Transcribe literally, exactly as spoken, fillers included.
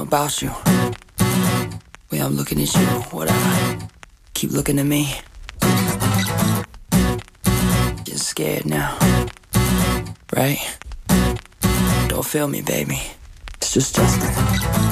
about you. Way I'm looking at you, whatever. Keep looking at me. Just scared now, right? Don't feel me, baby. It's just Justin.